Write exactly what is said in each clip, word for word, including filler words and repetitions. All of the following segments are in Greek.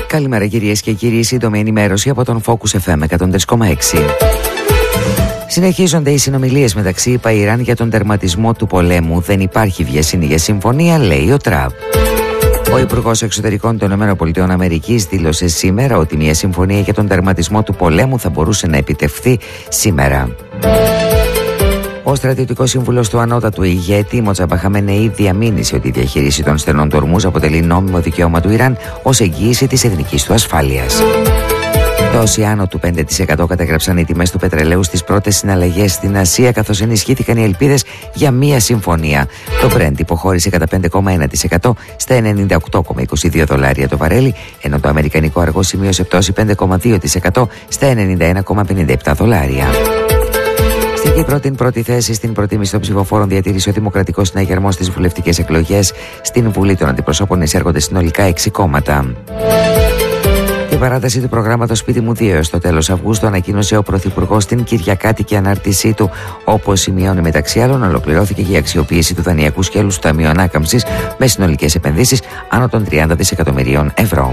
Καλημέρα κυρίες και κύριοι, σύντομη ενημέρωση από τον Focus εφ εμ εκατόν τρία κόμμα έξι. Συνεχίζονται οι συνομιλίες μεταξύ ΗΠΑ και Ιράν για τον τερματισμό του πολέμου. Δεν υπάρχει βιασύνη για συμφωνία, λέει ο Τραμπ. Ο Υπουργός Εξωτερικών των ΗΠΑ δήλωσε σήμερα ότι μια συμφωνία για τον τερματισμό του πολέμου θα μπορούσε να επιτευχθεί σήμερα. Ο στρατιωτικός σύμβουλος του ανώτατου ηγέτη Μοτζαμπά Χαμενεή διαμήνυσε ότι η διαχείριση των στενών του Ορμούζ αποτελεί νόμιμο δικαίωμα του Ιράν ως εγγύηση της εθνικής του ασφάλειας. Τόσοι άνω του πέντε τοις εκατό καταγράψαν οι τιμές του πετρελαίου στις πρώτες συναλλαγές στην Ασία, καθώς ενισχύθηκαν οι ελπίδες για μία συμφωνία. Το Brent υποχώρησε κατά πέντε κόμμα ένα τοις εκατό στα ενενήντα οκτώ κόμμα είκοσι δύο δολάρια το βαρέλι, ενώ το αμερικανικό αργό σημείωσε πτώση πέντε κόμμα δύο τοις εκατό στα ενενήντα ένα κόμμα πενήντα επτά δολάρια. Στην Κύπρο, την πρώτη θέση στην προτίμηση των ψηφοφόρων διατήρησε ο Δημοκρατικός Συναγερμός στις βουλευτικές εκλογές. Στην Βουλή των Αντιπροσώπων εισέρχονται συνολικά έξι κόμματα. Την παράταση του προγράμματος Σπίτι μου δύο έως το τέλος Αυγούστου ανακοίνωσε ο Πρωθυπουργός στην κυριακάτικη ανάρτησή του. Όπως σημειώνει μεταξύ άλλων, ολοκληρώθηκε και η αξιοποίηση του δανειακού σκέλους του Ταμείου Ανάκαμψης με συνολικές επενδύσεις άνω των τριάντα δισεκατομμυρίων ευρώ.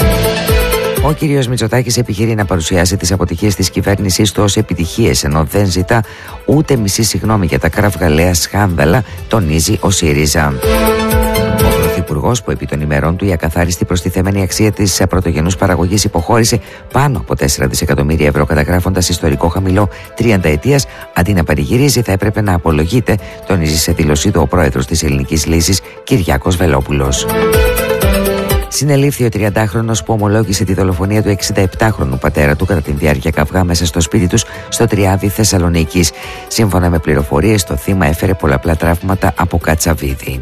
Ο κύριος Μητσοτάκης επιχειρεί να παρουσιάσει τις αποτυχίες της κυβέρνησής του ως επιτυχίες, ενώ δεν ζητά ούτε μισή συγγνώμη για τα κραυγαλαία σκάνδαλα, τονίζει ο ΣΥΡΙΖΑ. Ο Πρωθυπουργός, που επί των ημερών του η ακαθάριστη προστιθέμενη αξία της πρωτογενούς παραγωγής υποχώρησε πάνω από τέσσερα δισεκατομμύρια ευρώ, καταγράφοντας ιστορικό χαμηλό τριανταετίας, αντί να πανηγυρίζει θα έπρεπε να απολογείται, τονίζει σε δήλωσή του ο πρόεδρος της Ελληνικής Λύσης Κυριάκος Βελόπουλος. Συνελήφθη ο τριαντάχρονος που ομολόγησε τη δολοφονία του εξηνταεπτάχρονου πατέρα του κατά τη διάρκεια καυγά μέσα στο σπίτι τους στο Τριάδι Θεσσαλονίκης. Σύμφωνα με πληροφορίες, το θύμα έφερε πολλαπλά τραύματα από κατσαβίδι.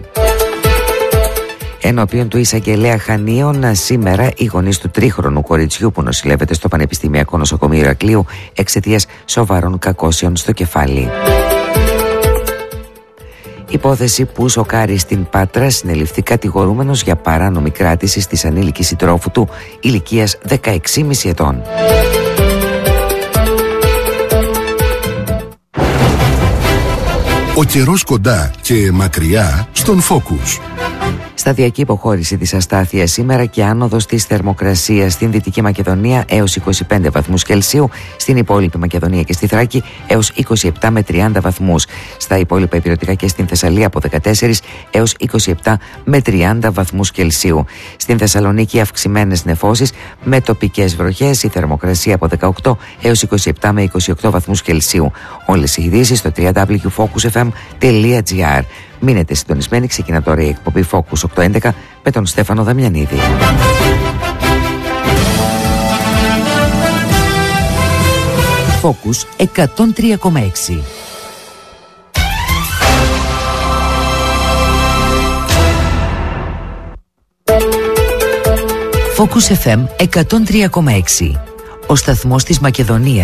Ενώπιον του εισαγγελέα Χανίων, σήμερα οι γονείς του τρίχρονου κοριτσιού που νοσηλεύεται στο Πανεπιστημιακό Νοσοκομείο Ηρακλείου εξαιτίας σοβαρών κακώσεων στο κεφάλι. Υπόθεση που σοκάρει στην Πάτρα, συνεληφθεί κατηγορούμενος για παράνομη κράτηση της ανήλικης συντρόφου του ηλικίας δεκαέξι κόμμα πέντε ετών. Ο καιρός κοντά και μακριά στον Focus. Σταδιακή υποχώρηση της αστάθειας σήμερα και άνοδος της θερμοκρασίας στην Δυτική Μακεδονία έως είκοσι πέντε βαθμούς Κελσίου, στην υπόλοιπη Μακεδονία και στη Θράκη έως είκοσι επτά με τριάντα βαθμούς, στα υπόλοιπα ηπειρωτικά και στην Θεσσαλία από δεκατέσσερα έως είκοσι επτά με τριάντα βαθμούς Κελσίου. Στην Θεσσαλονίκη αυξημένες νεφώσεις με τοπικές βροχές, η θερμοκρασία από δεκαοκτώ έως είκοσι επτά με είκοσι οκτώ βαθμούς Κελσίου. Όλες οι ειδήσεις στο double-u double-u double-u τελεία focus f m τελεία g r. Μείνετε συντονισμένοι, ξεκινά τώρα η εκπομπή Focus οκτακόσια έντεκα με τον Στέφανο Δαμιανίδη. Focus εκατόν τρία κόμμα έξι. Focus εφ εμ εκατόν τρία κόμμα έξι. Ο σταθμός της Μακεδονίας.